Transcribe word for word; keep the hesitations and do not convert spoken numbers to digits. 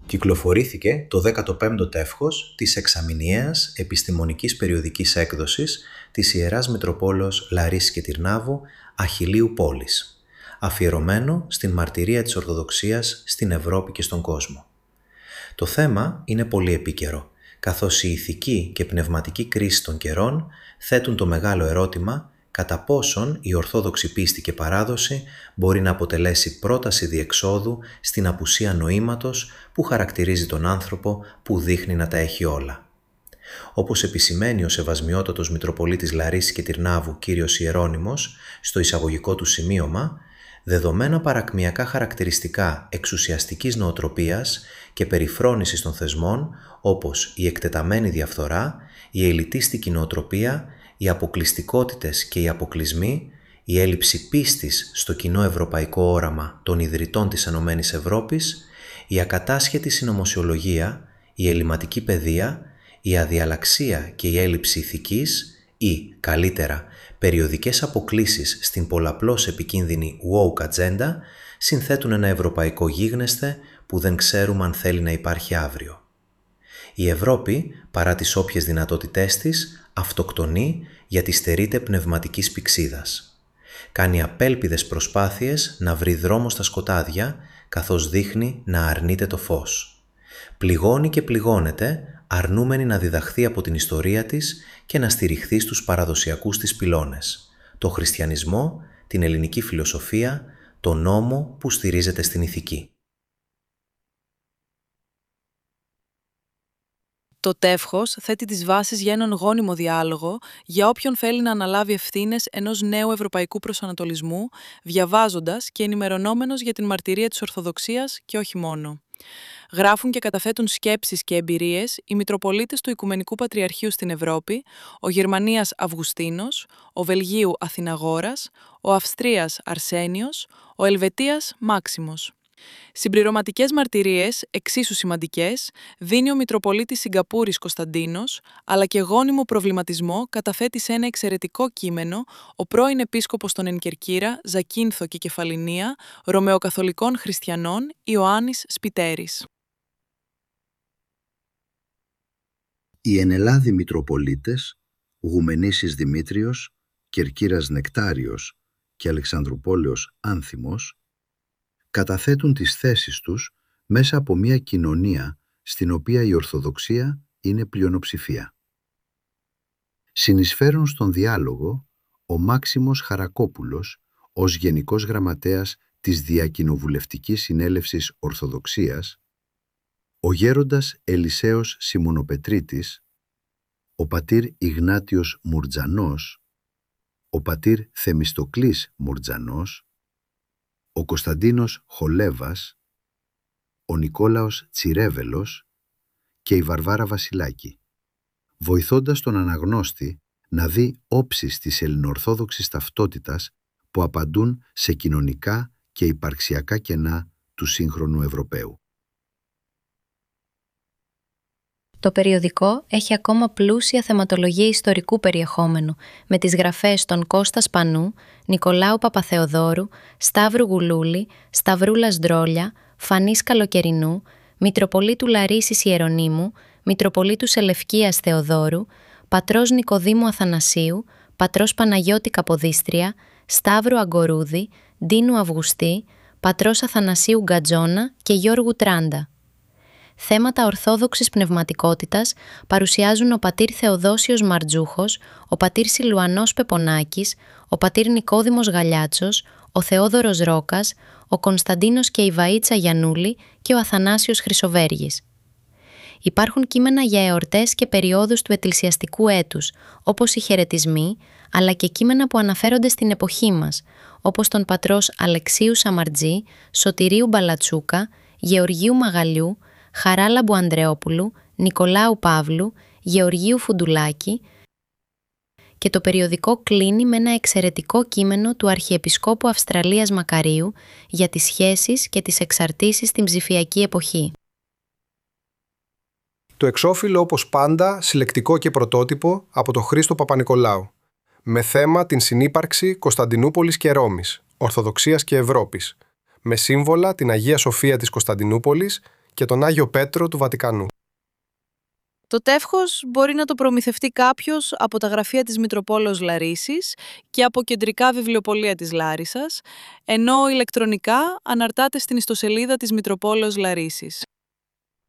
κυκλοφορήθηκε το δέκατο πέμπτο τεύχος της εξαμηνιαίας επιστημονικής περιοδικής έκδοσης της Ιεράς Μητροπόλεως Λαρίσης και Τυρνάβου Αχιλλείου Πόλης, αφιερωμένο στην μαρτυρία της Ορθοδοξίας στην Ευρώπη και στον κόσμο. Το θέμα είναι πολύ επίκαιρο, καθώς η ηθική και πνευματική κρίση των καιρών θέτουν το μεγάλο ερώτημα κατά πόσον η ορθόδοξη πίστη και παράδοση μπορεί να αποτελέσει πρόταση διεξόδου στην απουσία νοήματος που χαρακτηρίζει τον άνθρωπο που δείχνει να τα έχει όλα. Όπως επισημαίνει ο Σεβασμιότατος Μητροπολίτης Λαρίσης και Τυρνάβου κύριος Ιερώνυμος στο εισαγωγικό του σημείωμα, δεδομένα παρακμιακά χαρακτηριστικά εξουσιαστικής νοοτροπίας και περιφρόνησης των θεσμών, όπως η εκτεταμένη διαφθορά, η ελιτίστικη νοοτροπία, οι αποκλειστικότητες και οι αποκλεισμοί, η έλλειψη πίστης στο κοινό ευρωπαϊκό όραμα των ιδρυτών της Ενωμένης Ευρώπης, η ακατάσχετη συνωμοσιολογία, η ελληματική παιδεία, η αδιαλαξία και η έλλειψη ηθικής ή, καλύτερα, περιοδικές αποκλίσεις στην πολλαπλώς επικίνδυνη woke ατζέντα συνθέτουν ένα ευρωπαϊκό γίγνεσθε που δεν ξέρουμε αν θέλει να υπάρχει αύριο. Η Ευρώπη, παρά τις όποιες δυνατότητές της, αυτοκτονεί γιατί στερείται πνευματικής πυξίδας. Κάνει απέλπιδες προσπάθειες να βρει δρόμο στα σκοτάδια, καθώς δείχνει να αρνείται το φως. Πληγώνει και πληγώνεται, αρνούμενη να διδαχθεί από την ιστορία της και να στηριχθεί στους παραδοσιακούς της πυλώνες, το χριστιανισμό, την ελληνική φιλοσοφία, το νόμο που στηρίζεται στην ηθική. Το τεύχος θέτει τις βάσεις για έναν γόνιμο διάλογο για όποιον θέλει να αναλάβει ευθύνες ενός νέου ευρωπαϊκού προσανατολισμού, διαβάζοντας και ενημερωνόμενος για την μαρτυρία της Ορθοδοξίας και όχι μόνο. Γράφουν και καταθέτουν σκέψεις και εμπειρίες οι Μητροπολίτες του Οικουμενικού Πατριαρχείου στην Ευρώπη, ο Γερμανίας Αυγουστίνος, ο Βελγίου Αθηναγόρας, ο Αυστρίας Αρσένιος, ο Ελβετίας Μάξιμος. Συμπληρωματικές μαρτυρίες, εξίσου σημαντικές, δίνει ο Μητροπολίτης Σιγκαπούρης Κωνσταντίνος, αλλά και γόνιμο προβληματισμό καταθέτει σε ένα εξαιρετικό κείμενο ο πρώην Επίσκοπος των Ενκερκύρα, Ζακίνθο και Κεφαλινία, Ρωμαιοκαθολικών Χριστιανών, Ιωάννης Σπιτέρης. Οι Ενελλάδοι Μητροπολίτες, Γουμενήσης Δημήτριος, Κερκύρας Νεκτάριος και Αλεξανδρουπόλεως Άνθιμος, καταθέτουν τις θέσεις τους μέσα από μια κοινωνία στην οποία η Ορθοδοξία είναι πλειονοψηφία. Συνεισφέρουν στον διάλογο ο Μάξιμος Χαρακόπουλος ως Γενικός Γραμματέας της Διακοινοβουλευτικής Συνέλευσης Ορθοδοξίας, ο γέροντας Ελισέος Σιμωνοπετρίτης, ο πατήρ Ιγνάτιος Μουρτζανός, ο πατήρ Θεμιστοκλής Μουρτζανός, ο Κωνσταντίνος Χολέβας, ο Νικόλαος Τσιρέβελος και η Βαρβάρα Βασιλάκη, βοηθώντας τον αναγνώστη να δει όψεις της ελληνοορθόδοξης ταυτότητας που απαντούν σε κοινωνικά και υπαρξιακά κενά του σύγχρονου Ευρωπαίου. Το περιοδικό έχει ακόμα πλούσια θεματολογία ιστορικού περιεχόμενου, με τις γραφές των Κώστα Σπανού, Νικολάου Παπαθεοδόρου, Σταύρου Γουλούλη, Σταυρούλας Ντρόλια, Φανής Καλοκαιρινού, Μητροπολίτου Λαρίσης Ιερονύμου, Μητροπολίτου Σελευκίας Θεοδόρου, Πατρός Νικοδήμου Αθανασίου, Πατρός Παναγιώτη Καποδίστρια, Σταύρου Αγκορούδη, Ντίνου Αυγουστή, Πατρός Αθανασίου Γκατζόνα και Γιώργου Τράντα. Θέματα ορθόδοξης πνευματικότητας παρουσιάζουν ο πατήρ Θεοδόσιος Μαρτζούχος, ο πατήρ Σιλουανός Πεπονάκης, ο πατήρ Νικόδημος Γαλιάτσος, ο Θεόδωρος Ρόκας, ο Κωνσταντίνος και η Βαΐτσα Γιαννούλη και ο Αθανάσιος Χρυσοβέργης. Υπάρχουν κείμενα για εορτές και περιόδους του εκκλησιαστικού έτους, όπως οι χαιρετισμοί, αλλά και κείμενα που αναφέρονται στην εποχή μας, όπως τον πατρός Αλεξίου Σαμαρτζή, Σωτηρίου Μπαλατσούκα, Γεωργίου Μαγαλιού, Χαράλαμπου Ανδρεόπουλου, Νικολάου Παύλου, Γεωργίου Φουντουλάκη, και το περιοδικό κλείνει με ένα εξαιρετικό κείμενο του Αρχιεπισκόπου Αυστραλίας Μακαρίου για τις σχέσεις και τις εξαρτήσεις στην ψηφιακή εποχή. Το εξώφυλλο, όπως πάντα, συλλεκτικό και πρωτότυπο από τον Χρήστο Παπανικολάου, με θέμα την συνύπαρξη Κωνσταντινούπολης και Ρώμης, Ορθοδοξίας και Ευρώπης, με σύμβολα την Αγία Σοφία της Κωνσταντινούπολης και τον Άγιο Πέτρο του Βατικανού. Το τεύχος μπορεί να το προμηθευτεί κάποιος από τα γραφεία της Μητροπόλεως Λαρίσης και από κεντρικά βιβλιοπωλεία της Λάρισσας, ενώ ηλεκτρονικά αναρτάται στην ιστοσελίδα της Μητροπόλεως Λαρίσης.